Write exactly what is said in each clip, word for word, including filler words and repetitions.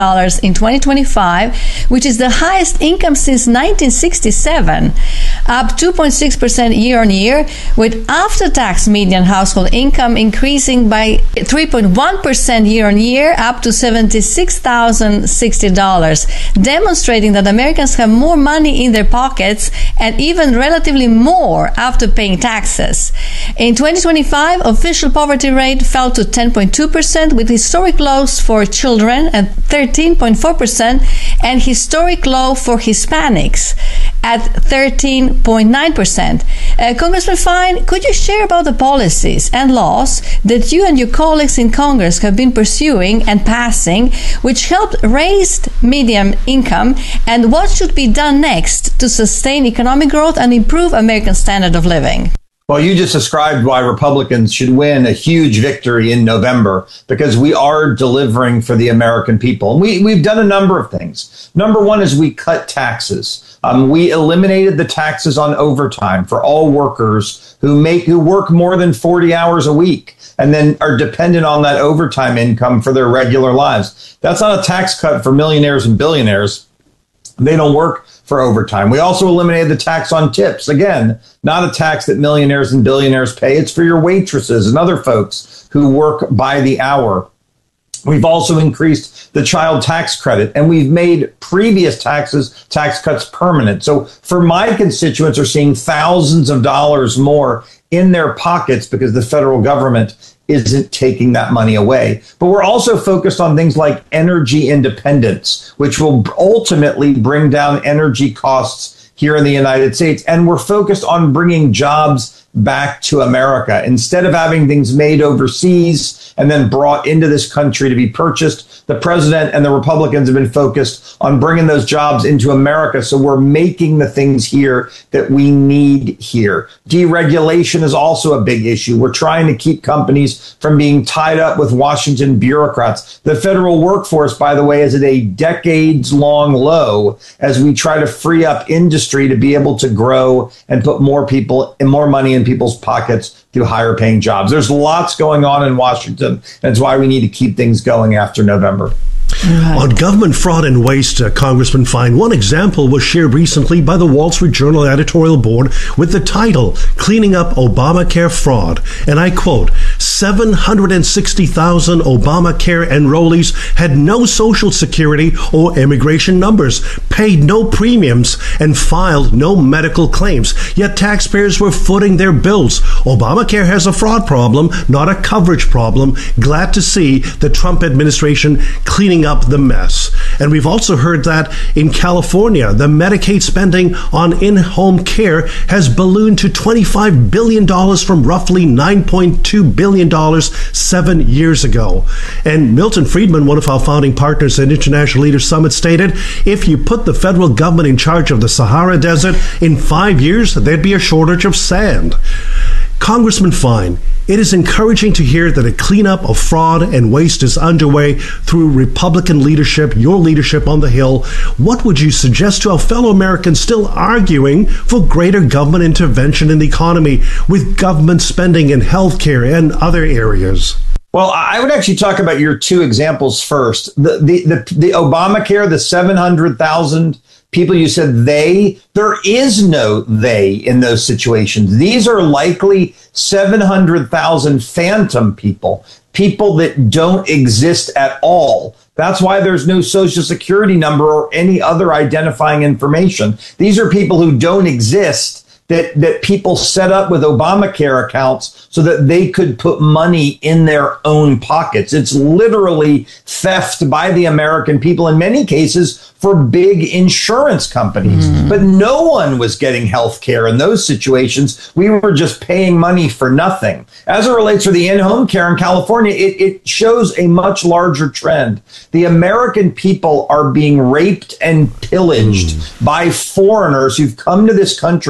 dollars in twenty twenty-five, which is the highest income since nineteen sixty-seven, up two point six percent year on year, with after-tax median household income increasing by three point one percent year on year, up to seventy-six thousand sixty dollars, demonstrating that Americans have more money in their pockets and even relatively more after paying taxes. In twenty twenty-five, official poverty rate fell to ten point two percent, with historic lows for children at thirteen point four percent and historic low for Hispanics at thirteen point nine percent. Uh, Congressman Fine, could you share about the policies and laws that you and your colleagues in Congress have been pursuing and passing, which helped raise median income, and what should be done next to sustain economic growth and improve American standard of living? Well, you just described why Republicans should win a huge victory in November, because we are delivering for the American people. And we, we've done a number of things. Number one is we cut taxes. Um, we eliminated the taxes on overtime for all workers who make who work more than forty hours a week and then are dependent on that overtime income for their regular lives. That's not a tax cut for millionaires and billionaires. They don't work for overtime. We also eliminated the tax on tips. Again, not a tax that millionaires and billionaires pay. It's for your waitresses and other folks who work by the hour. We've also increased the child tax credit, and we've made previous taxes, tax cuts permanent. So for my constituents are seeing thousands of dollars more in their pockets because the federal government isn't taking that money away. But we're also focused on things like energy independence, which will ultimately bring down energy costs here in the United States. And we're focused on bringing jobs back to America. Instead of having things made overseas and then brought into this country to be purchased, the president and the Republicans have been focused on bringing those jobs into America. So we're making the things here that we need here. Deregulation is also a big issue. We're trying to keep companies from being tied up with Washington bureaucrats. The federal workforce, by the way, is at a decades-long low as we try to free up industry to be able to grow and put more people and more money in people's pockets through higher paying jobs. There's lots going on in Washington. That's why we need to keep things going after November. Right. On government fraud and waste, uh, Congressman Fine, one example was shared recently by the Wall Street Journal editorial board with the title, Cleaning Up Obamacare Fraud. And I quote, seven hundred sixty thousand Obamacare enrollees had no Social Security or immigration numbers, paid no premiums, and filed no medical claims. Yet taxpayers were footing their bills. Obamacare has a fraud problem, not a coverage problem. Glad to see the Trump administration cleaning up the mess. And we've also heard that in California, the Medicaid spending on in-home care has ballooned to twenty-five billion dollars from roughly nine point two billion dollars seven years ago. And Milton Friedman, one of our founding partners at International Leaders Summit, stated, if you put the federal government in charge of the Sahara Desert, in five years, there'd be a shortage of sand. Congressman Fine, it is encouraging to hear that a cleanup of fraud and waste is underway through Republican leadership, your leadership on the Hill. What would you suggest to our fellow Americans still arguing for greater government intervention in the economy with government spending in healthcare and other areas? Well, I would actually talk about your two examples first. The the the, the Obamacare, the seven hundred thousand people you said they, there is no they in those situations. These are likely seven hundred thousand phantom people, people that don't exist at all. That's why there's no Social Security number or any other identifying information. These are people who don't exist, that that people set up with Obamacare accounts so that they could put money in their own pockets. It's literally theft by the American people, in many cases for big insurance companies. Mm. But no one was getting health care in those situations. We were just paying money for nothing. As it relates to the in-home care in California, it, it shows a much larger trend. The American people are being raped and pillaged mm. by foreigners who've come to this country and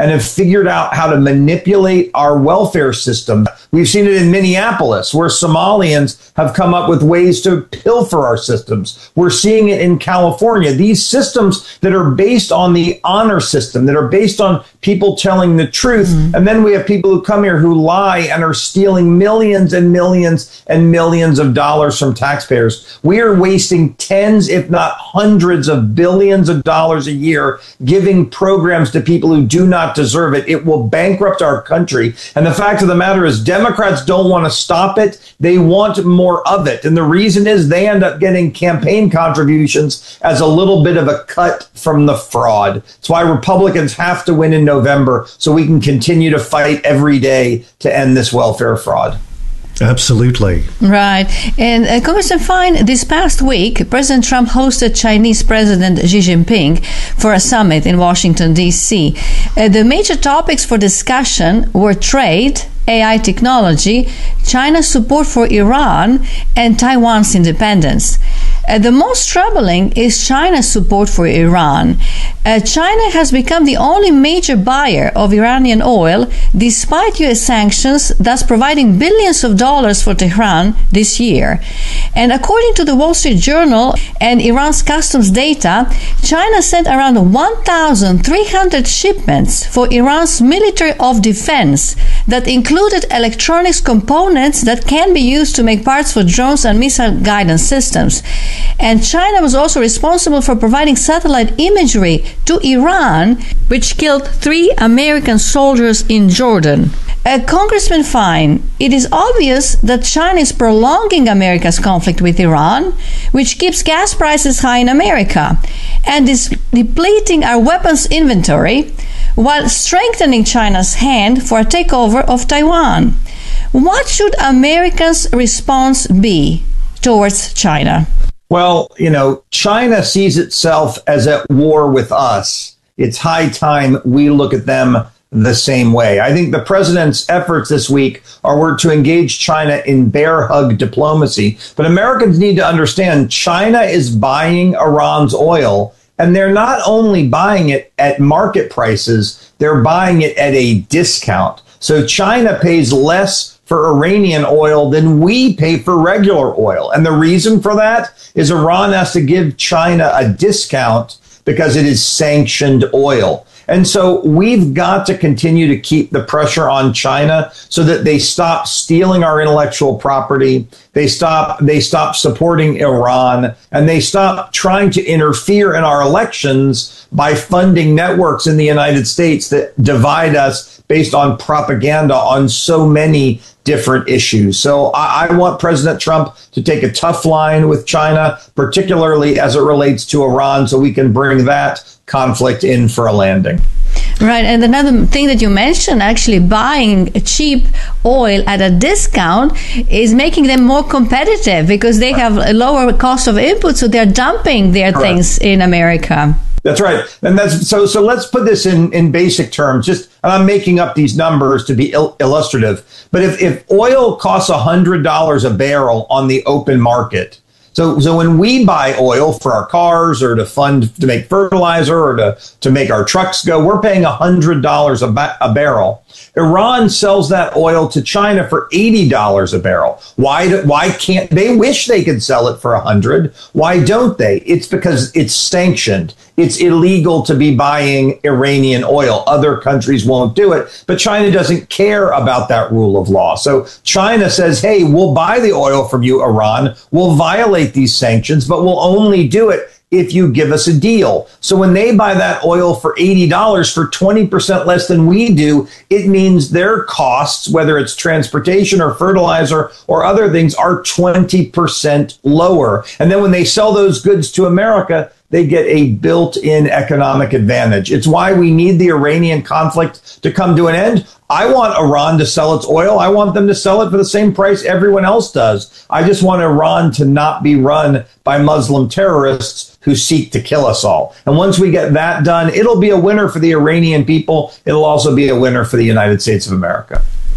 and have figured out how to manipulate our welfare system. We've seen it in Minneapolis, where Somalians have come up with ways to pilfer our systems. We're seeing it in California. These systems that are based on the honor system, that are based on people telling the truth. Mm-hmm. And then we have people who come here who lie and are stealing millions and millions and millions of dollars from taxpayers. We are wasting tens, if not hundreds of billions of dollars a year giving programs to people who do not deserve it. It will bankrupt our country. And the fact of the matter is, Democrats don't want to stop it. They want more of it. And the reason is they end up getting campaign contributions as a little bit of a cut from the fraud. It's why Republicans have to win in November so we can continue to fight every day to end this welfare fraud. Absolutely. Right. And uh, Congressman Fine, this past week, President Trump hosted Chinese President Xi Jinping for a summit in Washington, D C. Uh, the major topics for discussion were trade, A I technology, China's support for Iran, and Taiwan's independence. Uh, the most troubling is China's support for Iran. Uh, China has become the only major buyer of Iranian oil, despite U S sanctions, thus providing billions of dollars for Tehran this year. And according to the Wall Street Journal and Iran's customs data, China sent around one thousand three hundred shipments for Iran's military of defense that included electronics components that can be used to make parts for drones and missile guidance systems. And China was also responsible for providing satellite imagery to Iran, which killed three American soldiers in Jordan. Uh, Congressman Fine, it is obvious that China is prolonging America's conflict with Iran, which keeps gas prices high in America, and is depleting our weapons inventory while strengthening China's hand for a takeover of Taiwan. What should America's response be towards China? Well, you know, China sees itself as at war with us. It's high time we look at them the same way. I think the president's efforts this week are were to engage China in bear hug diplomacy. But Americans need to understand China is buying Iran's oil, and they're not only buying it at market prices, they're buying it at a discount. So China pays less for Iranian oil than we pay for regular oil. And the reason for that is Iran has to give China a discount because it is sanctioned oil. And so we've got to continue to keep the pressure on China so that they stop stealing our intellectual property, they stop they stop supporting Iran, and they stop trying to interfere in our elections by funding networks in the United States that divide us based on propaganda on so many different issues. So I, I want President Trump to take a tough line with China, particularly as it relates to Iran, so we can bring that conflict in for a landing. Right. And another thing that you mentioned, actually buying cheap oil at a discount is making them more competitive because they have a lower cost of input. So they're dumping their Correct. Things in America. That's right. And that's so so let's put this in, in basic terms. Just and I'm making up these numbers to be il- illustrative. But if, if oil costs one hundred dollars a barrel on the open market, So, so when we buy oil for our cars or to fund to make fertilizer or to, to make our trucks go, we're paying one hundred dollars a, ba- a barrel. Iran sells that oil to China for eighty dollars a barrel. Why do, why can't they? Wish they could sell it for one hundred dollars. Why don't they? It's because it's sanctioned. It's illegal to be buying Iranian oil. Other countries won't do it, but China doesn't care about that rule of law. So China says, hey, we'll buy the oil from you, Iran. We'll violate these sanctions, but we'll only do it if you give us a deal. So when they buy that oil for eighty dollars for twenty percent less than we do, it means their costs, whether it's transportation or fertilizer or other things, are twenty percent lower. And then when they sell those goods to America, they get a built-in economic advantage. It's why we need the Iranian conflict to come to an end. I want Iran to sell its oil. I want them to sell it for the same price everyone else does. I just want Iran to not be run by Muslim terrorists who seek to kill us all. And once we get that done, it'll be a winner for the Iranian people. It'll also be a winner for the United States of America.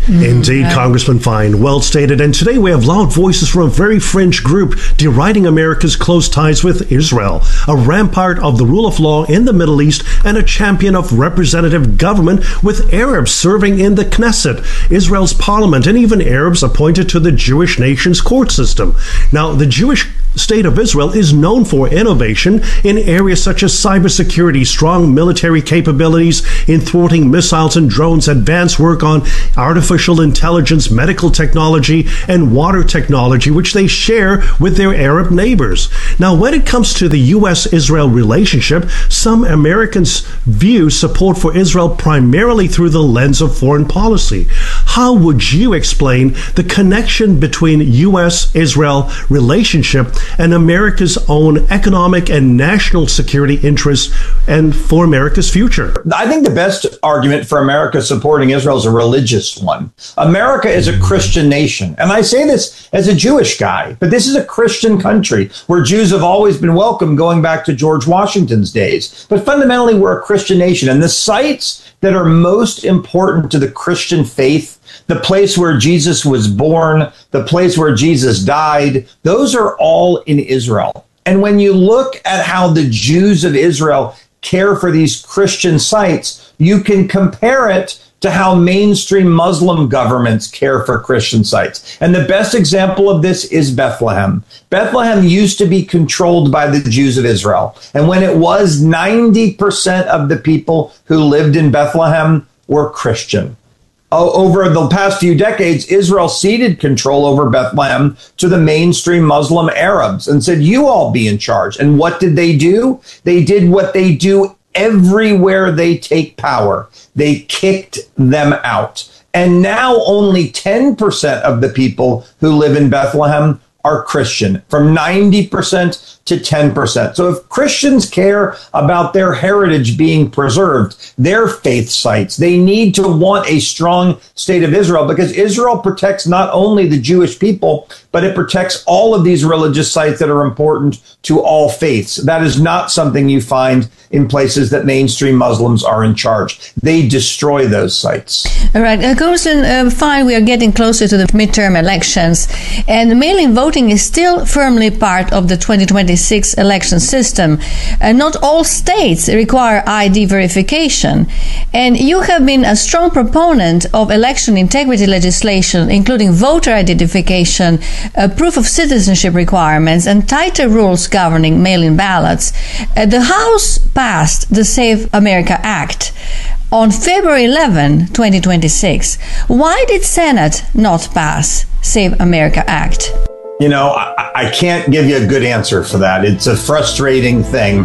Mm, Indeed, right. Congressman Fine, well stated. And today we have loud voices from a very fringe group deriding America's close ties with Israel, a rampart of the rule of law in the Middle East and a champion of representative government, with Arabs serving in the Knesset, Israel's parliament, and even Arabs appointed to the Jewish nation's court system. Now, the Jewish state of Israel is known for innovation in areas such as cybersecurity, strong military capabilities in thwarting missiles and drones, advanced work on artificial intelligence, medical technology, and water technology, which they share with their Arab neighbors. Now, when it comes to the U S Israel relationship, some Americans view support for Israel primarily through the lens of foreign policy. How would you explain the connection between U S Israel relationship and America's own economic and national security interests and for America's future? I think the best argument for America supporting Israel is a religious one. America is a Christian nation. And I say this as a Jewish guy, but this is a Christian country where Jews have always been welcome going back to George Washington's days. But fundamentally, we're a Christian nation. And the sites that are most important to the Christian faith, the place where Jesus was born, the place where Jesus died, those are all in Israel. And when you look at how the Jews of Israel care for these Christian sites, you can compare it to how mainstream Muslim governments care for Christian sites. And the best example of this is Bethlehem. Bethlehem used to be controlled by the Jews of Israel. And when it was, ninety percent of the people who lived in Bethlehem were Christian. Over the past few decades, Israel ceded control over Bethlehem to the mainstream Muslim Arabs and said, you all be in charge. And what did they do? They did what they do everywhere they take power. They kicked them out. And now only ten percent of the people who live in Bethlehem are Christian, from ninety percent to ten percent. So if Christians care about their heritage being preserved, their faith sites, they need to want a strong state of Israel, because Israel protects not only the Jewish people, but it protects all of these religious sites that are important to all faiths. That is not something you find in places that mainstream Muslims are in charge. They destroy those sites. All right. Uh, Congressman uh, Fine, we are getting closer to the midterm elections, and mail-in voting is still firmly part of the twenty twenty-six election system. Uh, not all states require I D verification, and you have been a strong proponent of election integrity legislation, including voter identification, uh, proof of citizenship requirements, and tighter rules governing mail-in ballots. Uh, the House passed the Save America Act on February eleventh, twenty twenty-six. Why did Senate not pass Save America Act? You know, I, I can't give you a good answer for that. It's a frustrating thing.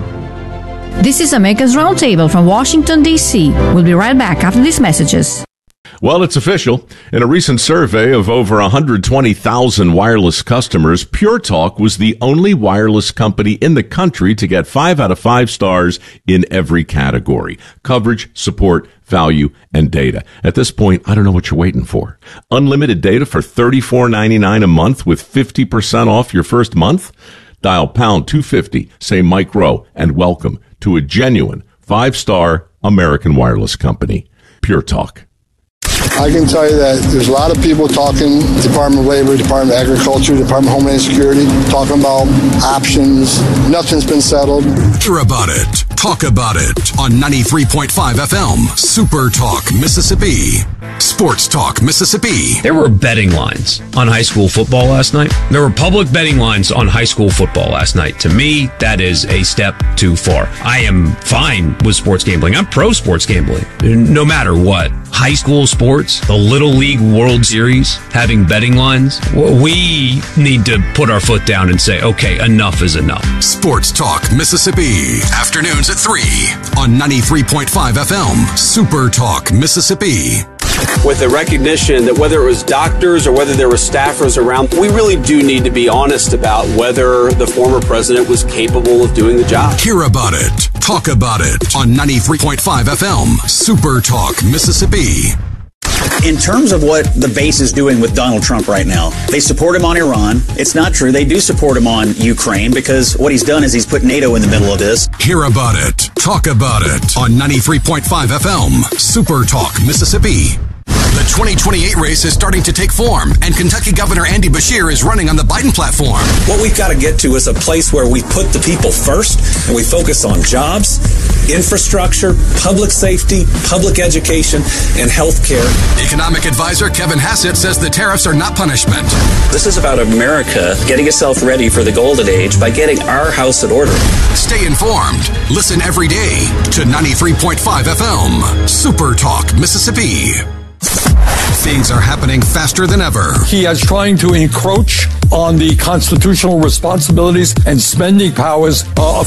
This is America's Roundtable from Washington, D C We'll be right back after these messages. Well, it's official. In a recent survey of over one hundred twenty thousand wireless customers, Pure Talk was the only wireless company in the country to get five out of five stars in every category: coverage, support, value, and data. At this point, I don't know what you're waiting for. Unlimited data for thirty-four ninety-nine a month with fifty percent off your first month? Dial pound two fifty, say Mike Rowe, and welcome to a genuine five-star American wireless company. Pure Talk. I can tell you that there's a lot of people talking, Department of Labor, Department of Agriculture, Department of Homeland Security, talking about options. Nothing's been settled. Hear about it. Talk about it on ninety-three point five F M, Super Talk, Mississippi. Sports Talk, Mississippi. There were betting lines on high school football last night. There were public betting lines on high school football last night. To me, that is a step too far. I am fine with sports gambling. I'm pro sports gambling, no matter what. High school sports, the Little League World Series, having betting lines. We need to put our foot down and say, okay, enough is enough. Sports Talk, Mississippi. Afternoons at three on ninety-three point five F M, Super Talk, Mississippi. With the recognition that whether it was doctors or whether there were staffers around, we really do need to be honest about whether the former president was capable of doing the job. Hear about it. Talk about it on ninety-three point five F M, Super Talk, Mississippi. In terms of what the base is doing with Donald Trump right now, they support him on Iran. It's not true. They do support him on Ukraine, because what he's done is he's put NATO in the middle of this. Hear about it. Talk about it on ninety-three point five F M, Super Talk, Mississippi. The twenty twenty-eight race is starting to take form, and Kentucky Governor Andy Beshear is running on the Biden platform. What we've got to get to is a place where we put the people first, and we focus on jobs, infrastructure, public safety, public education, and health care. Economic advisor Kevin Hassett says the tariffs are not punishment. This is about America getting itself ready for the golden age by getting our house in order. Stay informed. Listen every day to ninety-three point five F M, Super Talk, Mississippi. Things are happening faster than ever. He is trying to encroach on the constitutional responsibilities and spending powers uh, of